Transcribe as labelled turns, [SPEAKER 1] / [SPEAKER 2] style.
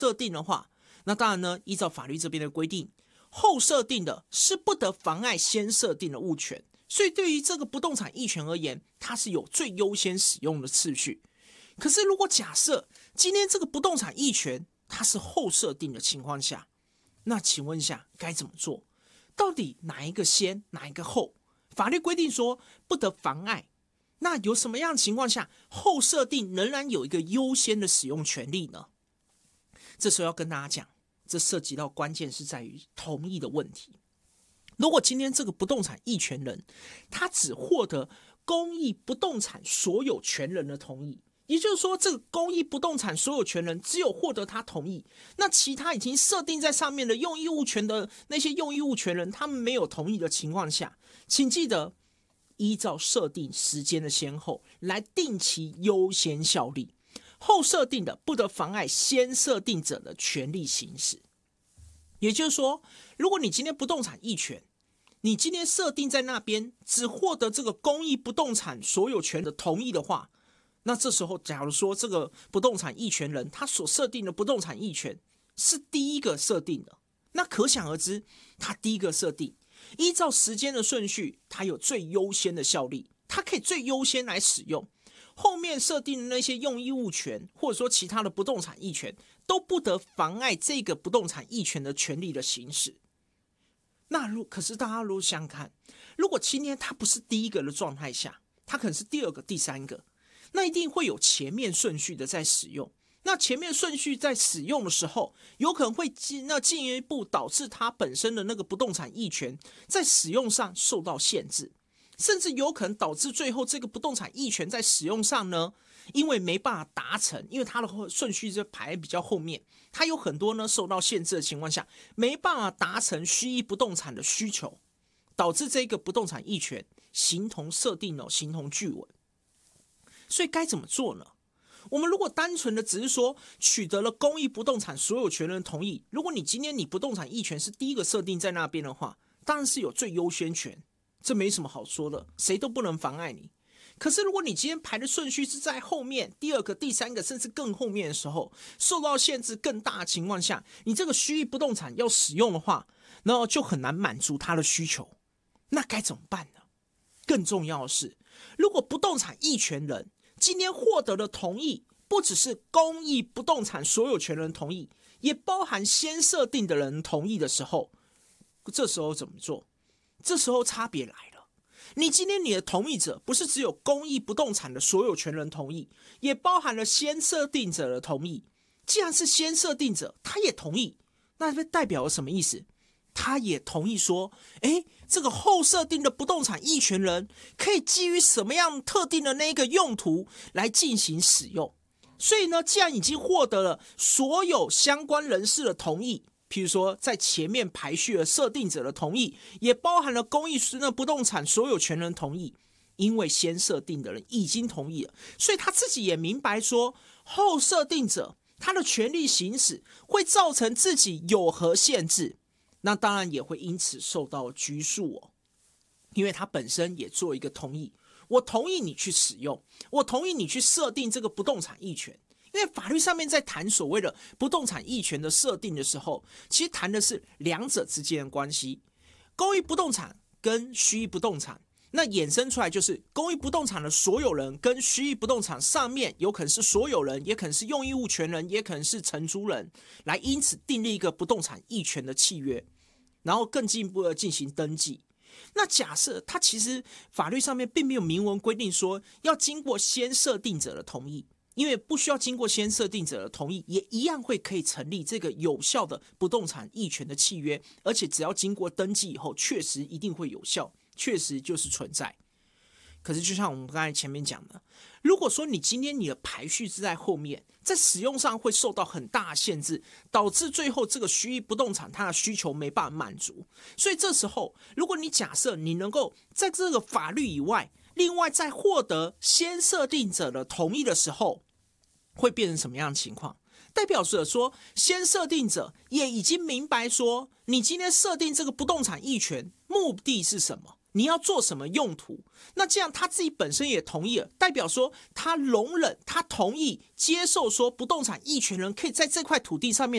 [SPEAKER 1] 设定的话，那当然呢，依照法律这边的规定，后设定的是不得妨碍先设定的物权，所以对于这个不动产役权而言，它是有最优先使用的次序。可是如果假设今天这个不动产役权它是后设定的情况下，那请问一下该怎么做？到底哪一个先，哪一个后？法律规定说不得妨碍，那有什么样的情况下后设定仍然有一个优先的使用权利呢？这时候要跟大家讲，这涉及到关键是在于同意的问题。如果今天这个不动产役权人他只获得公益不动产所有权人的同意，也就是说这个公益不动产所有权人只有获得他同意，那其他已经设定在上面的用益物权的那些用益物权人他们没有同意的情况下，请记得依照设定时间的先后来定其优先效力，后设定的不得妨碍先设定者的权利行使。也就是说，如果你今天不动产役权，你今天设定在那边只获得这个公益不动产所有权的同意的话，那这时候假如说这个不动产役权人他所设定的不动产役权是第一个设定的，那可想而知他第一个设定依照时间的顺序，他有最优先的效力，他可以最优先来使用。后面设定的那些用益物权或者说其他的不动产役权都不得妨碍这个不动产役权的权利的行使。那可是大家如果想想看，如果今天他不是第一个的状态下，他可能是第二个第三个，那一定会有前面顺序的在使用。那前面顺序在使用的时候，有可能会进一步导致它本身的那个不动产役权在使用上受到限制，甚至有可能导致最后这个不动产役权在使用上呢，因为没办法达成，因为它的顺序就排比较后面，它有很多呢受到限制的情况下，没办法达成虚役不动产的需求，导致这个不动产役权形同设定形同具文。所以该怎么做呢？我们如果单纯的只是说取得了公益不动产所有权人同意，如果你今天你不动产役权是第一个设定在那边的话，当然是有最优先权，这没什么好说的，谁都不能妨碍你。可是如果你今天排的顺序是在后面第二个第三个甚至更后面的时候，受到限制更大的情况下，你这个虚役不动产要使用的话，然后就很难满足他的需求，那该怎么办呢？更重要的是，如果不动产役权人今天获得的同意不只是公益不动产所有权人同意，也包含先设定的人同意的时候，这时候怎么做？这时候差别来了，你今天你的同意者不是只有公益不动产的所有权人同意，也包含了先设定者的同意。既然是先设定者他也同意，那代表了什么意思？他也同意说，这个后设定的不动产役权人可以基于什么样特定的那个用途来进行使用。所以呢，既然已经获得了所有相关人士的同意，譬如说在前面排序了设定者的同意，也包含了公益不动产所有权人同意，因为先设定的人已经同意了，所以他自己也明白说，后设定者他的权利行使会造成自己有何限制，那当然也会因此受到拘束因为他本身也做一个同意，我同意你去使用，我同意你去设定这个不动产役权。因为法律上面在谈所谓的不动产役权的设定的时候，其实谈的是两者之间的关系，公益不动产跟虚役不动产，那衍生出来就是公益不动产的所有人跟虚役不动产上面有可能是所有人，也可能是用益物权人，也可能是承租人，来因此订立一个不动产役权的契约，然后更进一步的进行登记。那假设他其实法律上面并没有明文规定说要经过先设定者的同意，因为不需要经过先设定者的同意，也一样会可以成立这个有效的不动产役权的契约，而且只要经过登记以后，确实一定会有效，确实就是存在。可是就像我们刚才前面讲的，如果说你今天你的排序是在后面，在使用上会受到很大的限制，导致最后这个虚役不动产它的需求没办法满足，所以这时候如果你假设你能够在这个法律以外，另外在获得先设定者的同意的时候，会变成什么样的情况？代表着说先设定者也已经明白说，你今天设定这个不动产役权目的是什么，你要做什么用途，那这样他自己本身也同意了，代表说他容忍，他同意接受说不动产役权人可以在这块土地上面